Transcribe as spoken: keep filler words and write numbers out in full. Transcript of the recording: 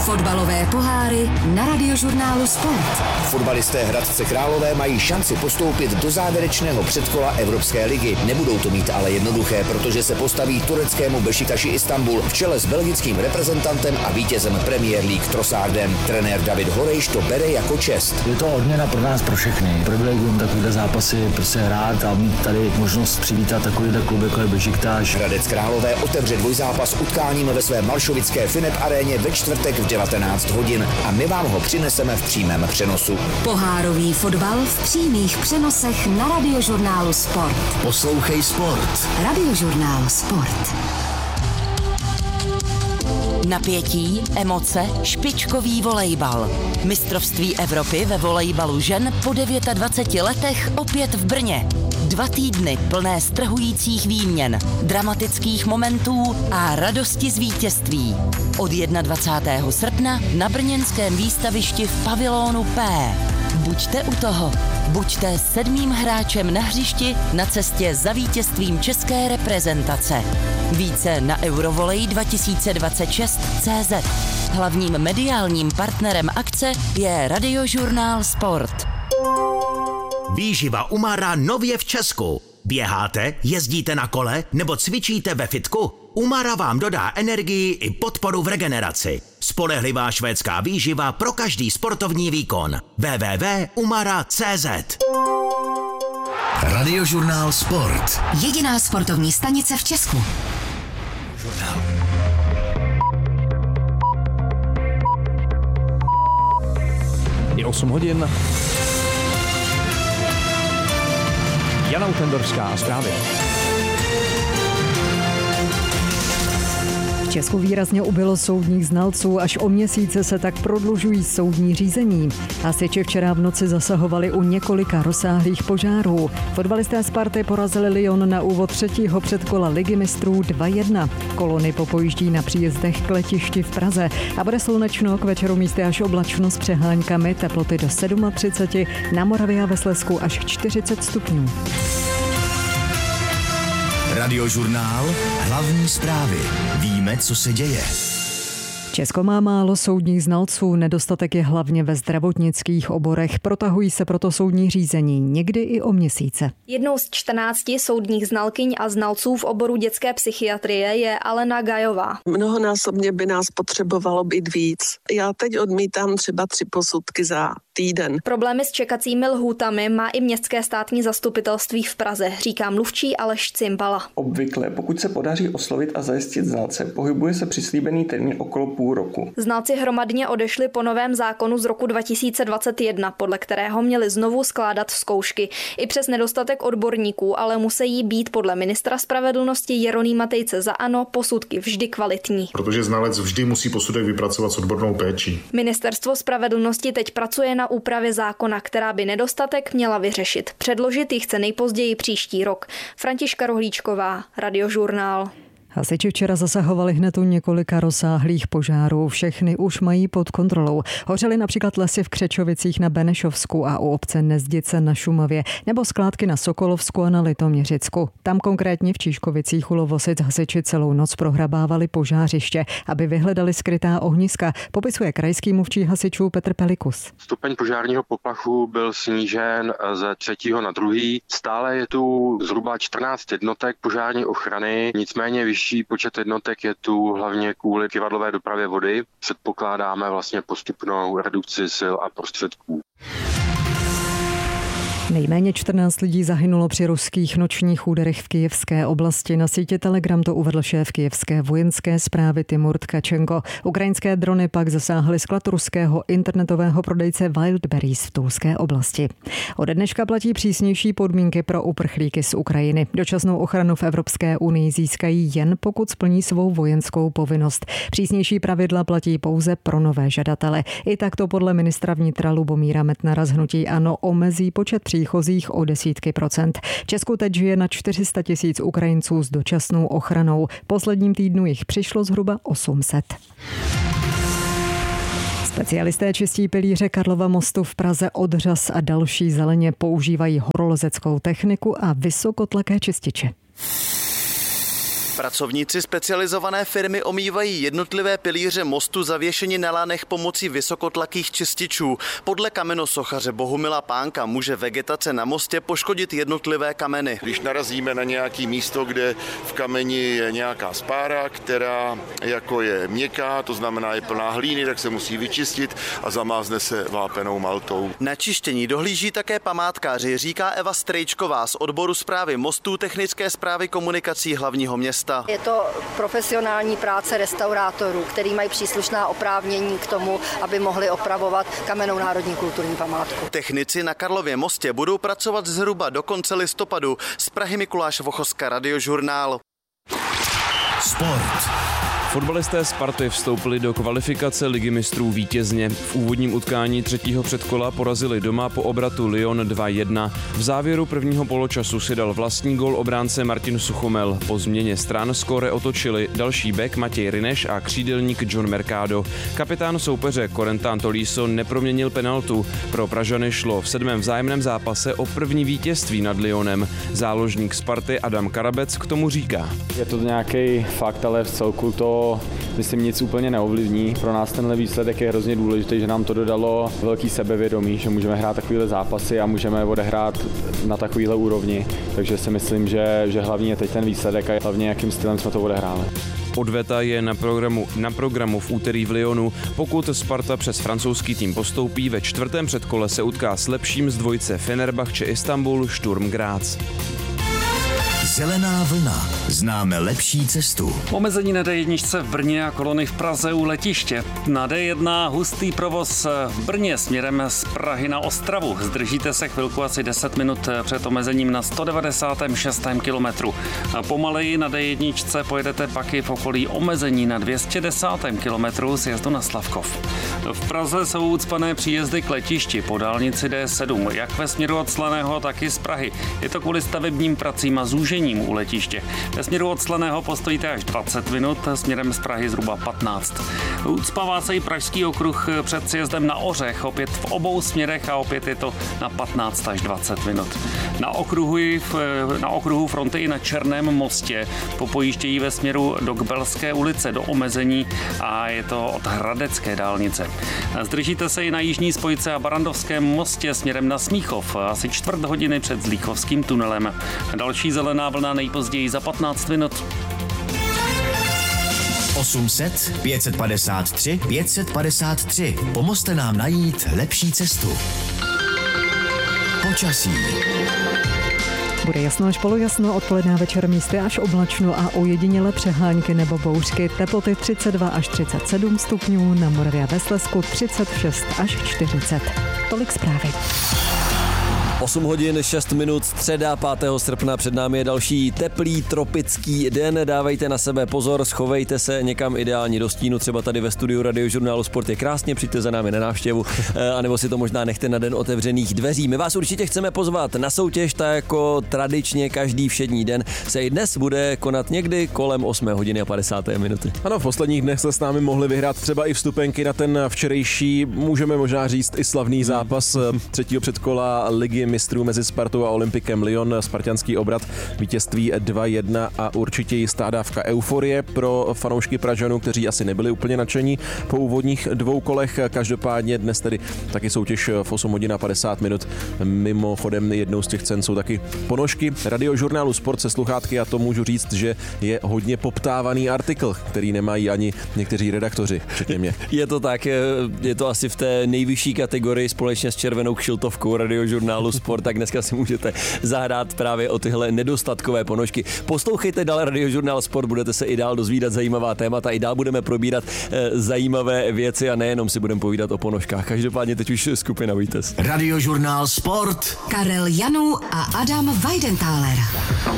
Fotbalové poháry na Radiožurnálu Sport. Fotbalisté Hradce Králové mají šanci postoupit do závěrečného předkola Evropské ligy. Nebudou to mít ale jednoduché, protože se postaví tureckému Bešiktaši Istanbul v čele s belgickým reprezentantem a vítězem Premier League Trossardem. Trenér David Horejš to bere jako čest. Je to odměna pro nás, pro všechny. Privilegium takovýhle zápasy prostě hrát a mít tady možnost přivítat takovýhle klub jako je Bešiktaš. Hradec Králové otevře dvojzápas utkáním ve své malšovické Finet aréně ve čtvrtek v devatenáct hodin a my vám ho přineseme v přímém přenosu. Pohárový fotbal v přímých přenosech na Radiožurnálu Sport. Poslouchej sport. Radiožurnál Sport. Napětí, emoce, špičkový volejbal. Mistrovství Evropy ve volejbalu žen po dvaceti devíti letech opět v Brně. Dva týdny plné strhujících výměn, dramatických momentů a radosti z vítězství. Od dvacátého prvního srpna na brněnském výstavišti v pavilonu P. Buďte u toho. Buďte sedmým hráčem na hřišti na cestě za vítězstvím české reprezentace. Více na Eurovolej dva tisíce dvacet šest tečka cé zet. Hlavním mediálním partnerem akce je Radiožurnál Sport. Výživa Umara nově v Česku. Běháte, jezdíte na kole nebo cvičíte ve fitku? Umara vám dodá energii i podporu v regeneraci. Spolehlivá švédská výživa pro každý sportovní výkon. w w w tečka umara tečka cé zet. Radiožurnál Sport. Jediná sportovní stanice v Česku. Žurnál. Je osm hodin. Jana Utendorská, zprávy. V Česku výrazně ubylo soudních znalců, až o měsíce se tak prodlužují soudní řízení. Hasiči včera v noci zasahovali u několika rozsáhlých požárů. Fotbalisté Sparty porazili Lyon na úvod třetího předkola Ligy mistrů dva jedna. Kolony popojíždí na příjezdech k letišti v Praze a bude slunečno, k večeru místy až oblačno s přeháňkami, teploty do třicet sedm, na Moravě a ve Slezsku až čtyřicet stupňů. Radiožurnál, hlavní zprávy. Víme, co se děje. Česko má málo soudních znalců, nedostatek je hlavně ve zdravotnických oborech, protahují se proto soudní řízení, někdy i o měsíce. Jednou z čtrnácti soudních znalkyň a znalců v oboru dětské psychiatrie je Alena Gajová. Mnohonásobně by nás potřebovalo být víc. Já teď odmítám třeba tři posudky za týden. Problémy s čekacími lhůtami má i městské státní zastupitelství v Praze, říká mluvčí Aleš Cimbala. Obvykle, pokud se podaří oslovit a zajistit znalce, pohybuje se přislíbený termín okolo půl roku. Znalci hromadně odešli po novém zákonu z roku dva tisíce dvacet jedna, podle kterého měli znovu skládat zkoušky. I přes nedostatek odborníků, ale musí být podle ministra spravedlnosti Jeronýma Tejce za ANO posudky vždy kvalitní. Protože znalec vždy musí posudek vypracovat s odbornou péčí. Ministerstvo spravedlnosti teď pracuje na úpravě zákona, která by nedostatek měla vyřešit. Předložit ji chce nejpozději příští rok. Františka Rohlíčková, Radiožurnál. Hasiči včera zasahovali hned u několika rozsáhlých požárů. Všechny už mají pod kontrolou. Hořely například lesy v Křečovicích na Benešovsku a u obce Nezdice na Šumavě, nebo skládky na Sokolovsku a na Litoměřicku. Tam konkrétně v Číškovicích u Lovosic hasiči celou noc prohrabávali požářiště, aby vyhledali skrytá ohniska, popisuje krajský mluvčí hasičů Petr Pelikus. Stupeň požárního poplachu byl snížen ze třetího na druhý. Stále je tu zhruba čtrnáct jednotek požární ochrany, nicméně vyšší počet jednotek je tu hlavně kvůli kyvadlové dopravě vody. Předpokládáme vlastně postupnou redukci sil a prostředků. Nejméně čtrnáct lidí zahynulo při ruských nočních úderech v kyjevské oblasti. Na sítě Telegram to uvedl šéf kyjevské vojenské správy Timur Tkačenko. Ukrajinské drony pak zasáhly sklad ruského internetového prodejce Wildberries v Tulské oblasti. Od dneška platí přísnější podmínky pro uprchlíky z Ukrajiny. Dočasnou ochranu v Evropské unii získají jen pokud splní svou vojenskou povinnost. Přísnější pravidla platí pouze pro nové žadatele. I tak to podle ministra vnitra Lubomíra Metnara z hnutí ANO omezí počet příchozích o desítky procent. V Česku teď žije na čtyři sta tisíc Ukrajinců s dočasnou ochranou. Posledním týdnu jich přišlo zhruba osm set. Specialisté čistí pilíře Karlova mostu v Praze, odřas a další zeleně, používají horolezeckou techniku a vysokotlaké čističe. Pracovníci specializované firmy omývají jednotlivé pilíře mostu zavěšeni na lánech pomocí vysokotlakých čističů. Podle kamenosochaře Bohumila Pánka může vegetace na mostě poškodit jednotlivé kameny. Když narazíme na nějaké místo, kde v kameni je nějaká spára, která jako je měkká, to znamená je plná hlíny, tak se musí vyčistit a zamázne se vápenou maltou. Na čištění dohlíží také památkáři, říká Eva Strejčková z odboru správy mostů Technické správy komunikací hlavního města. Je to profesionální práce restaurátorů, který mají příslušná oprávnění k tomu, aby mohli opravovat kamennou národní kulturní památku. Technici na Karlově mostě budou pracovat zhruba do konce listopadu. Z Prahy Mikuláš Vochoska, Radiožurnál. Sport. Fotbalisté Sparty vstoupili do kvalifikace Ligy mistrů vítězně. V úvodním utkání třetího předkola porazili doma po obratu Lyon dva jedna. V závěru prvního poločasu si dal vlastní gól obránce Martin Suchomel. Po změně stran skóre otočili další bek Matěj Rineš a křídelník John Mercado. Kapitán soupeře Corentin Tolisso neproměnil penaltu. Pro Pražany šlo v sedmém vzájemném zápase o první vítězství nad Lyonem. Záložník Sparty Adam Karabec k tomu říká. Je to nějaký fakt, ale v celku to myslím nic úplně neovlivní. Pro nás tenhle výsledek je hrozně důležitý, že nám to dodalo velký sebevědomí, že můžeme hrát takovýhle zápasy a můžeme odehrát na takovýhle úrovni. Takže si myslím, že, že hlavně je teď ten výsledek a hlavně jakým stylem jsme to odehráli. Odveta je na programu, na programu v úterý v Lyonu. Pokud Sparta přes francouzský tým postoupí, ve čtvrtém předkole se utká s lepším z dvojice Fenerbahce Istanbul Sturm Graz. Zelená vlna. Známe lepší cestu. Omezení na dé jedna v Brně a kolony v Praze u letiště. Na dé jedna hustý provoz v Brně směrem z Prahy na Ostravu. Zdržíte se chvilku asi deset minut před omezením na sto devadesátém šestém kilometru. Pomaleji na dé jedna pojedete pak i v okolí omezení na dvě stě desátém kilometru sjezdu na Slavkov. V Praze jsou ucpané příjezdy k letišti po dálnici dé sedm, jak ve směru od Slaného, tak i z Prahy. Je to kvůli stavebním pracím a zúžení u letiště. Ve směru od Slaného postojíte až dvacet minut, směrem z Prahy zhruba patnáct. Ucpává se i pražský okruh před sjezdem na Ořech, opět v obou směrech a opět je to na patnáct až dvacet minut. Na okruhu, na okruhu fronty i na Černém mostě popojíždějí ve směru do Kbelské ulice do omezení a je to od Hradecké dálnice. Zdržíte se i na jižní spojce a Barandovském mostě směrem na Smíchov, asi čtvrt hodiny před Zlíchovským tunelem. Další zelená vlna nejpozději za patnáct minut. osm set, pět set padesát tři, pět set padesát tři. Pomozte nám najít lepší cestu. Počasí. Bude jasno až polojasno, odpoledne večer místy až oblačno a ojediněle přehánky nebo bouřky. Teploty třicet dva až třicet sedm stupňů, na Moravě a ve Slezsku třicet šest až čtyřicet. Tolik zprávy. osm hodin šest minut, středa pátého srpna, před námi je další teplý tropický den. Dávejte na sebe pozor, schovejte se někam ideálně do stínu, třeba tady ve studiu Radiožurnálu Sport je krásně, přijďte za námi na návštěvu, anebo si to možná nechte na den otevřených dveří. My vás určitě chceme pozvat na soutěž, tak jako tradičně každý všední den se i dnes bude konat někdy kolem osmé hodiny a padesáté minuty. Ano, v posledních dnech se s námi mohli vyhrát třeba i vstupenky na ten včerejší, můžeme možná říct i slavný zápas třetího předkola Ligy mistrů mezi Spartou a Olympikem Lyon, spartanský obrat, vítězství dva jedna a určitě jistá dávka euforie pro fanoušky Pražanů, kteří asi nebyli úplně nadšení po úvodních dvou kolech. Každopádně dnes tedy taky soutěž v osm hodin a padesát minut. Mimochodem jednou z těch cen jsou taky ponožky Radiožurnálu Sport se sluchátky a to můžu říct, že je hodně poptávaný artikl, který nemají ani někteří redaktoři, včetně mě. Je to tak, je to asi v té nejvyšší kategorii společně s červenou kšiltovkou Radiožurnálu Sport, tak dneska si můžete zahrát právě o tyhle nedostatkové ponožky. Poslouchejte dál Radiožurnál Sport, budete se i dál dozvídat zajímavá témata, i dál budeme probírat e, zajímavé věci a nejenom si budeme povídat o ponožkách. Každopádně teď už skupina Vítěz. Radiožurnál Sport. Karel Janů a Adam Weidenthaler.